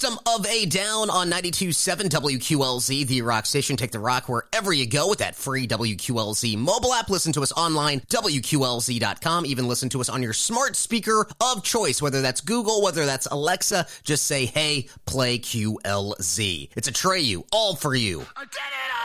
System of a Down on 92.7 WQLZ, the rock station. Take the rock wherever you go with that free WQLZ mobile app. Listen to us online, WQLZ.com. Even listen to us on your smart speaker of choice, whether that's Google, whether that's Alexa. Just say, hey, play QLZ. It's Atreyu, all for you.